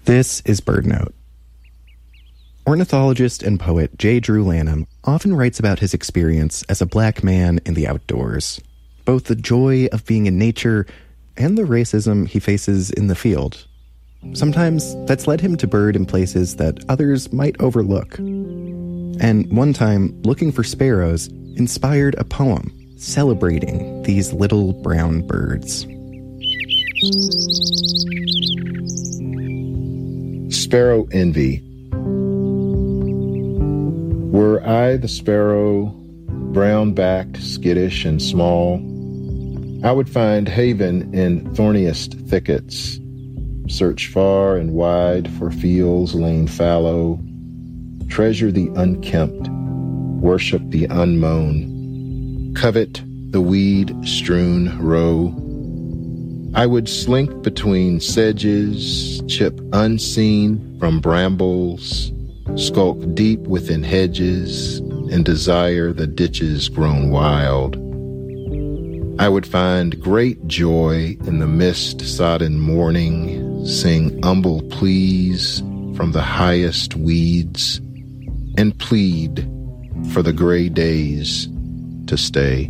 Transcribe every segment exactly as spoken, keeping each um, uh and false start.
This is BirdNote. Ornithologist and poet J. Drew Lanham often writes about his experience as a black man in the outdoors, both the joy of being in nature and the racism he faces in the field. Sometimes that's led him to bird in places that others might overlook. And one time, looking for sparrows inspired a poem celebrating these little brown birds. Sparrow Envy. Were I the sparrow, brown-backed, skittish, and small, I would find haven in thorniest thickets, search far and wide for fields lain fallow, treasure the unkempt, worship the unmown, covet the weed-strewn row. I would slink between sedges, chip unseen from brambles, skulk deep within hedges, and desire the ditches grown wild. I would find great joy in the mist-sodden morning, sing humble pleas from the highest weeds, and plead for the gray days to stay.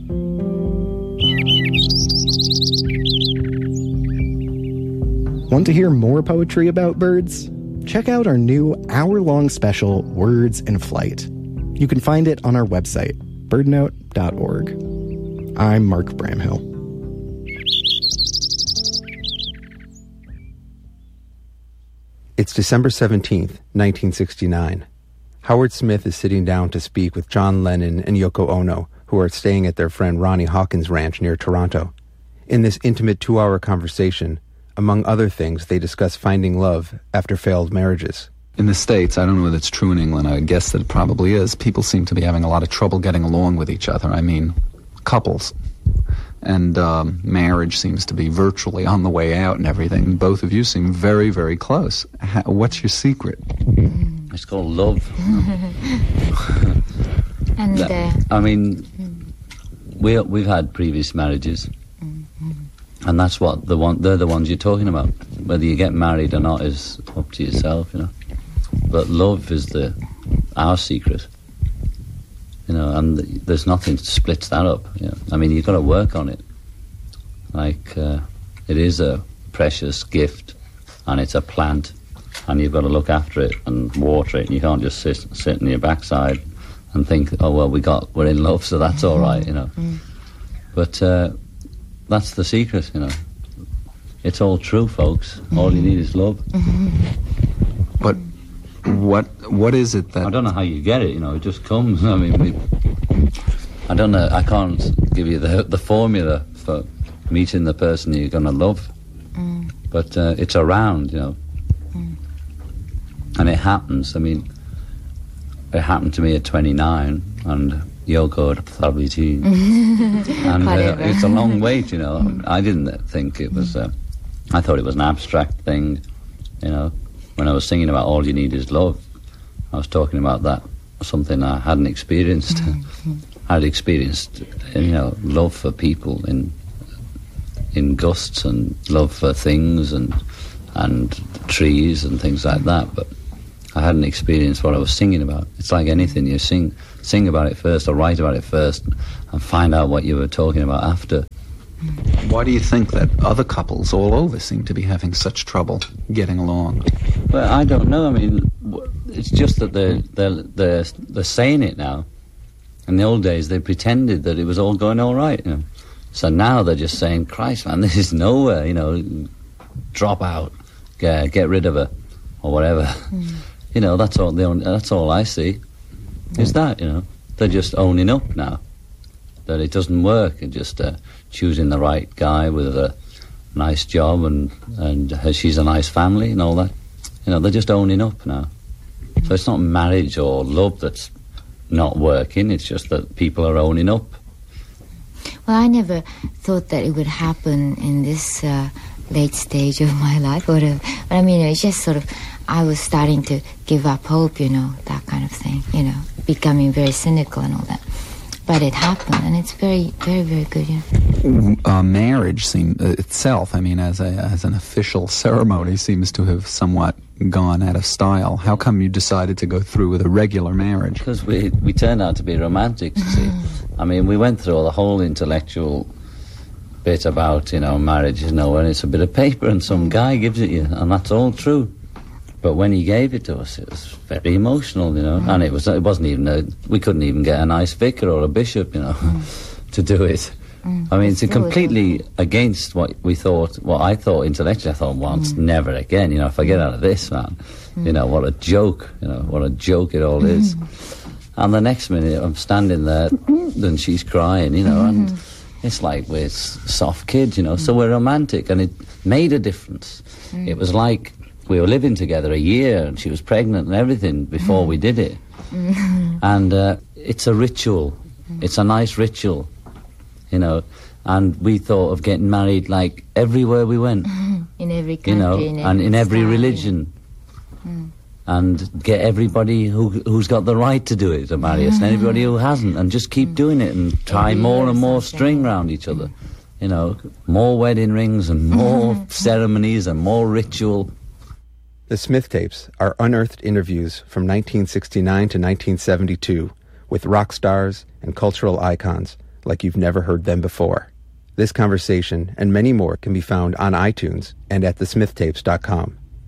Want to hear more poetry about birds? Check out our new hour-long special, Words in Flight. You can find it on our website, bird note dot org. I'm Mark Bramhill. It's December seventeenth, nineteen sixty-nine. Howard Smith is sitting down to speak with John Lennon and Yoko Ono, who are staying at their friend Ronnie Hawkins' ranch near Toronto. In this intimate two-hour conversation, among other things, they discuss finding love after failed marriages. In the States, I don't know whether it's true in England, I guess that it probably is, people seem to be having a lot of trouble getting along with each other. I mean, couples. And um, marriage seems to be virtually on the way out and everything. Both of you seem very, very close. How, what's your secret? It's called love. and uh, I mean, we we've had previous marriages, and that's what the one they're the ones you're talking about. Whether you get married or not is up to yourself, you know. But love is the our secret, you know. And there's nothing that splits that up. You know? I mean, you've got to work on it. Like uh, it is a precious gift, and it's a plant, and you've got to look after it and water it. And you can't just sit sit on your backside and think, oh well, we got we're in love, so that's all right, you know. But uh, that's the secret, you know. It's all true, folks. All you need is love. But what what is it that... I don't know how you get it, you know. It just comes. I mean, we, I don't know. I can't give you the the formula for meeting the person you're going to love. Mm. But uh, it's around, you know. Mm. And it happens. I mean, it happened to me at twenty-nine, and Yoko at thirty-two. And uh, it's a long wait, you know. I didn't think it was... Uh, I thought it was an abstract thing, you know. When I was singing about All You Need Is Love, I was talking about that, something I hadn't experienced. Mm-hmm. I'd experienced, you know, love for people in in gusts, and love for things and and trees and things like that, but I hadn't experienced what I was singing about. It's like anything, you sing sing about it first or write about it first and find out what you were talking about after. Why do you think that other couples all over seem to be having such trouble getting along? Well, I don't know. I mean, it's just that they're, they're, they're, they're saying it now. In the old days, they pretended that it was all going all right, you know. So now they're just saying, Christ, man, this is nowhere, you know, drop out, get, get rid of her, or whatever. Mm. You know, that's all, the only, that's all I see, is that, you know. They're just owning up now, that it doesn't work, and just uh, choosing the right guy with a nice job, and, and uh, she's a nice family and all that. You know, they're just owning up now. So it's not marriage or love that's not working, it's just that people are owning up. Well, I never thought that it would happen in this uh, late stage of my life. Or, uh, but I mean, it's just sort of, I was starting to give up hope, you know, that kind of thing, you know, becoming very cynical and all that. but it happened, and it's very, very, very good. Yeah. Uh, marriage seem, uh, itself, I mean, as a as an official ceremony, seems to have somewhat gone out of style. How come you decided to go through with a regular marriage? Because we we turned out to be romantics, you see. I mean, we went through the whole intellectual bit about, you know, marriage, you know, and it's a bit of paper and some guy gives it you, and that's all true. But when he gave it to us, it was very emotional, you know, mm. and it was it wasn't even a, we couldn't even get a nice vicar or a bishop, you know, mm. to do it. Mm. I mean, it's completely against what we thought, what I thought intellectually. I thought, well, mm. never again, you know, if I get out of this, man, mm. you know, what a joke, you know, what a joke it all mm. is. And the next minute, I'm standing there, and she's crying, you know, mm. and it's like we're soft kids, you know, mm. so we're romantic, and it made a difference. Mm. It was like we were living together a year, and she was pregnant and everything before mm. we did it. Mm. And uh, it's a ritual. Mm. It's a nice ritual, you know. And we thought of getting married like everywhere we went. In every country, you know, in every and in every style. religion. Mm. And get everybody who, who's got the right to do it to marry us, and everybody who hasn't, and just keep mm. doing it, and tie every more and more string round each other. You know, more wedding rings and more ceremonies and more ritual. The Smith Tapes are unearthed interviews from nineteen sixty-nine to nineteen seventy-two with rock stars and cultural icons like you've never heard them before. This conversation and many more can be found on iTunes and at the smith tapes dot com.